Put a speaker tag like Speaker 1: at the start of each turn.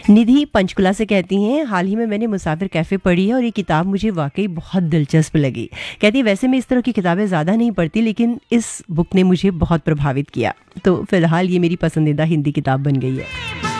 Speaker 1: निधि पंचकुला से कहती हैं, हाल ही में मैंने मुसाफिर कैफ़े पढ़ी है और ये किताब मुझे वाकई बहुत दिलचस्प लगी। कहती है वैसे मैं इस तरह की किताबें ज़्यादा नहीं पढ़ती, लेकिन इस बुक ने मुझे बहुत प्रभावित किया। तो फिलहाल ये मेरी पसंदीदा हिंदी किताब बन गई है।